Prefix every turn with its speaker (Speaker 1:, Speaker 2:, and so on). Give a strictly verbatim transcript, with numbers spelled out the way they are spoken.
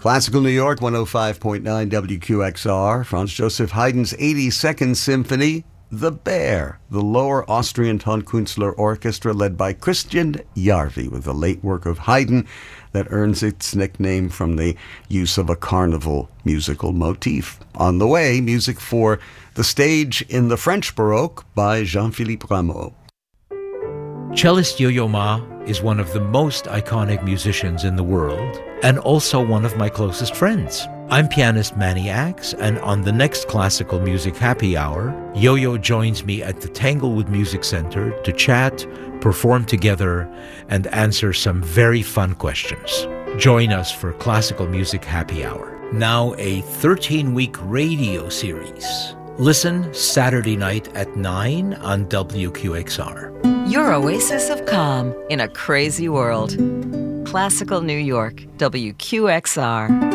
Speaker 1: Classical New York, one oh five point nine W Q X R. Franz Joseph Haydn's eighty-second Symphony, The Bear, the Lower Austrian Tonkünstler Orchestra led by Christian Jarvi, with the late work of Haydn that earns its nickname from the use of a carnival musical motif. On the way, music for The Stage in the French Baroque by Jean-Philippe Rameau.
Speaker 2: Cellist Yo-Yo Ma is one of the most iconic musicians in the world and also one of my closest friends. I'm pianist Manny Axe, and on the next Classical Music Happy Hour, Yo-Yo joins me at the Tanglewood Music Center to chat, perform together, and answer some very fun questions. Join us for Classical Music Happy Hour, now a thirteen-week radio series. Listen Saturday night at nine on W Q X R.
Speaker 3: Your oasis of calm in a crazy world. Classical New York, W Q X R.